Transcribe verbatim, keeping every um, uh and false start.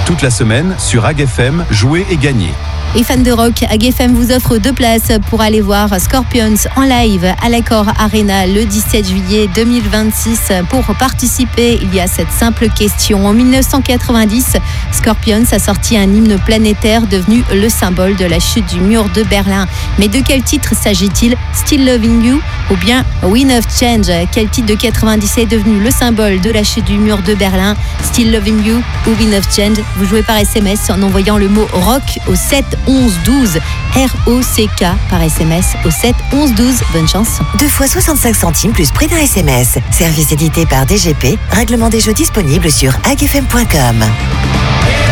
Toute la semaine, sur A G F M, jouez et gagnez. Et fans de rock, A G F M vous offre deux places pour aller voir Scorpions en live à l'Accor Arena le dix-sept juillet deux mille vingt-six. Pour participer, il y a cette simple question. En dix-neuf cent quatre-vingt-dix, Scorpions a sorti un hymne planétaire devenu le symbole de la chute du mur de Berlin. Mais de quel titre s'agit-il ? Still Loving You ou bien Wind of Change ? Quel titre de quatre-vingt-dix est devenu le symbole de la chute du mur de Berlin ? Still Loving You ou Wind of Change ? Vous jouez par S M S en envoyant le mot rock au sept onze douze, R O C K par S M S au sept onze douze. Bonne chance. Deux fois soixante-cinq centimes plus prix d'un S M S. Service édité par D G P. Règlement des jeux disponible sur a g f m point com.